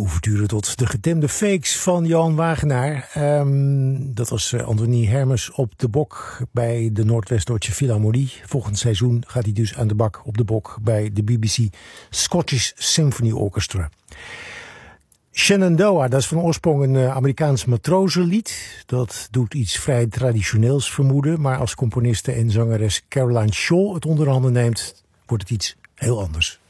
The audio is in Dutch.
ouverture tot De Getemde Fakes van Johan Wagenaar. Dat was Anthony Hermes op de bok bij de Noordwest-Duitse Philharmonie. Volgend seizoen gaat hij dus aan de bak op de bok bij de BBC Scottish Symphony Orchestra. Shenandoah, dat is van oorsprong een Amerikaans matrozenlied. Dat doet iets vrij traditioneels vermoeden, maar als componiste en zangeres Caroline Shaw het onder handen neemt, wordt het iets heel anders.